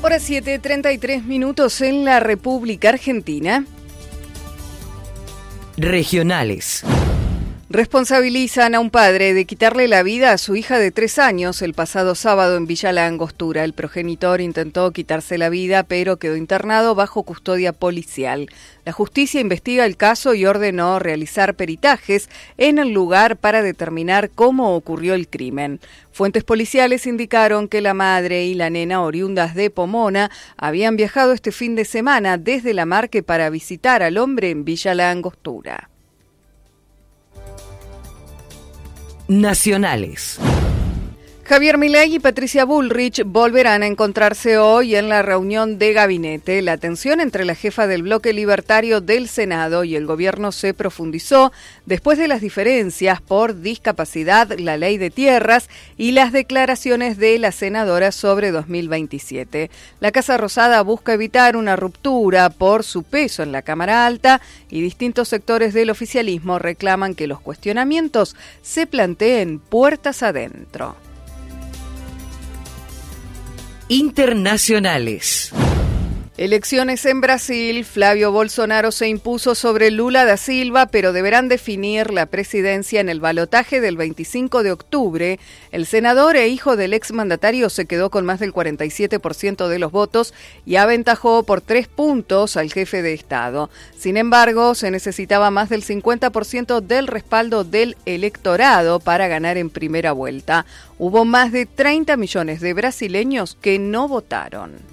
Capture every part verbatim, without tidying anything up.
Hora siete, treinta y tres minutos en la República Argentina. Regionales. Responsabilizan a un padre de quitarle la vida a su hija de tres años el pasado sábado en Villa La Angostura. El progenitor intentó quitarse la vida, pero quedó internado bajo custodia policial. La justicia investiga el caso y ordenó realizar peritajes en el lugar para determinar cómo ocurrió el crimen. Fuentes policiales indicaron que la madre y la nena, oriundas de Pomona, habían viajado este fin de semana desde La Marque para visitar al hombre en Villa La Angostura. Nacionales. Javier Milei y Patricia Bullrich volverán a encontrarse hoy en la reunión de gabinete. La tensión entre la jefa del bloque libertario del Senado y el gobierno se profundizó después de las diferencias por discapacidad, la ley de tierras y las declaraciones de la senadora sobre dos mil veintisiete. La Casa Rosada busca evitar una ruptura por su peso en la Cámara Alta y distintos sectores del oficialismo reclaman que los cuestionamientos se planteen puertas adentro. Internacionales. Elecciones en Brasil. Flavio Bolsonaro se impuso sobre Lula da Silva, pero deberán definir la presidencia en el balotaje del veinticinco de octubre. El senador e hijo del exmandatario se quedó con más del cuarenta y siete por ciento de los votos y aventajó por tres puntos al jefe de Estado. Sin embargo, se necesitaba más del cincuenta por ciento del respaldo del electorado para ganar en primera vuelta. Hubo más de treinta millones de brasileños que no votaron.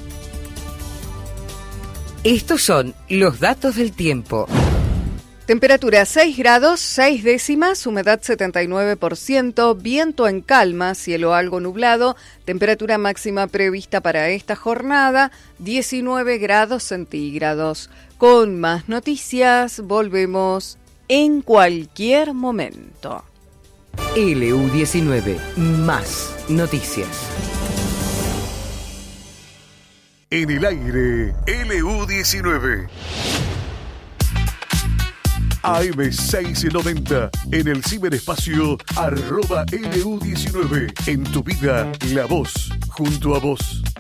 Estos son los datos del tiempo. Temperatura seis grados, seis décimas, humedad setenta y nueve por ciento, viento en calma, cielo algo nublado, temperatura máxima prevista para esta jornada, diecinueve grados centígrados. Con más noticias, volvemos en cualquier momento. L U diecinueve, más noticias. En el aire, L U diecinueve. A M seiscientos noventa, en el ciberespacio, arroba L U diecinueve. En tu vida, la voz, junto a vos.